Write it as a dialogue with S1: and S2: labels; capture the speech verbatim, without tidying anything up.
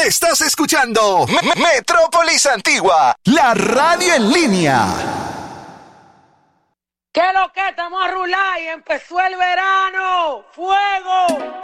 S1: Estás escuchando M- Metrópolis Antigua, la radio en línea.
S2: ¿Qué es lo que estamos a rular y empezó el verano? ¡Fuego!